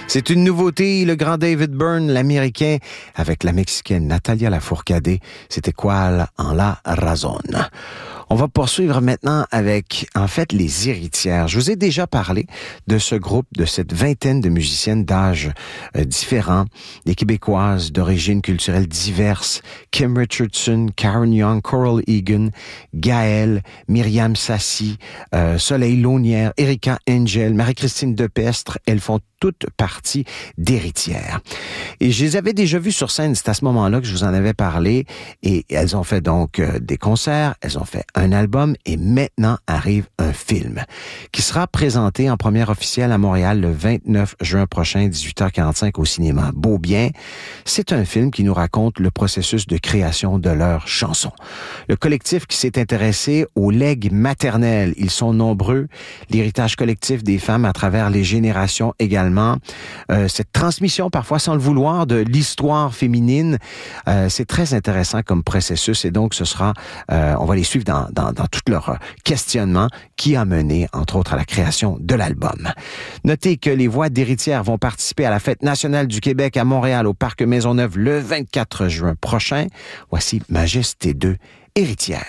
C'est une nouveauté, le grand David Byrne, l'Américain, avec la Mexicaine Natalia Lafourcade. C'était quoi en la razón? On va poursuivre maintenant avec, en fait, les héritières. Je vous ai déjà parlé de ce groupe, de cette vingtaine de musiciennes d'âge différents, des Québécoises d'origine culturelle diverses, Kim Richardson, Karen Young, Coral Egan, Gaëlle, Myriam Sassi, Soleil Launière, Erika Angel, Marie-Christine Depestre. Elles font toutes partie d'héritières. Et je les avais déjà vues sur scène, c'est à ce moment-là que je vous en avais parlé, et elles ont fait donc des concerts, elles ont fait un album, et maintenant arrive un film qui sera présenté en première officielle à Montréal le 29 juin prochain, 18h45 au cinéma Beaubien. C'est un film qui nous raconte le processus de création de leurs chansons. Le collectif qui s'est intéressé au legs maternel, ils sont nombreux, l'héritage collectif des femmes à travers les générations également. Cette transmission, parfois sans le vouloir, de l'histoire féminine, c'est très intéressant comme processus et donc ce sera, on va les suivre dans tout leur questionnement qui a mené, entre autres, à la création de l'album. Notez que les voix d'héritières vont participer à la Fête nationale du Québec à Montréal au Parc Maisonneuve le 24 juin prochain. Voici Majesté 2, Héritière.